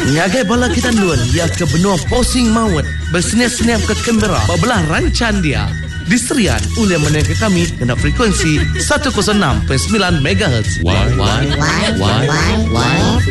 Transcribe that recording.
Ngagai bala kita luan ia ke benua posing maut bersenyap-senyap ke Canberra bebelah rancan dia. Diserian oleh menengah kami kena frekuensi 106.9 MHz. Why?